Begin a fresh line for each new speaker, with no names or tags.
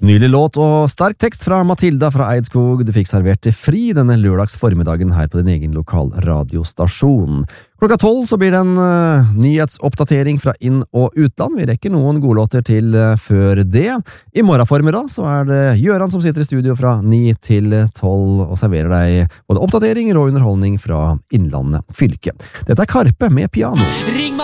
Nylig låt og sterk tekst fra Matilda fra Eidskog. Du fikk servert til fri denne lørdags formiddagen her på din egen lokal radiostasjon. Klokka 12 så blir det en nyhetsoppdatering fra inn- og utland. Vi rekker noen godlåter til før det. I morgen formiddag så er det Gjøran som sitter i studio fra 9 til 12 og serverer deg både oppdateringer og underholdning fra Innlandet fylke. Dette er Karpe med piano.